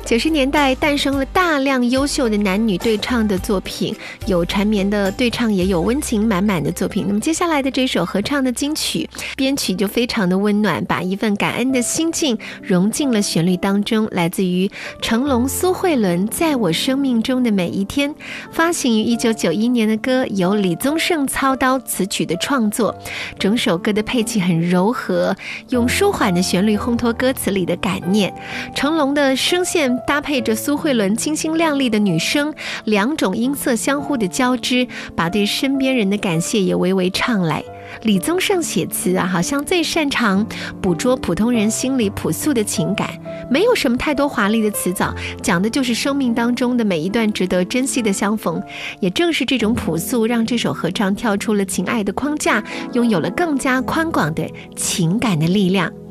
90年代诞生了大量优秀的男女对唱的作品，有缠绵的对唱，也有温情满满的作品。那么接下来的这首合唱的金曲，编曲就非常的温暖，把一份感恩的心境融进了旋律当中，来自于成龙、苏慧伦《在我生命中的每一天》，发行于1991年的歌，由李宗盛操刀词曲的创作。整首歌的配器很柔和，用舒缓的旋律烘托歌词里的感念。成龙的声线搭配着苏慧伦清新亮丽的女声，两种音色相互的交织，把对身边人的感谢也娓娓唱来。李宗盛写词啊，好像最擅长捕捉普通人心里朴素的情感，没有什么太多华丽的词藻，讲的就是生命当中的每一段值得珍惜的相逢。也正是这种朴素，让这首合唱跳出了情爱的框架，拥有了更加宽广的情感的力量。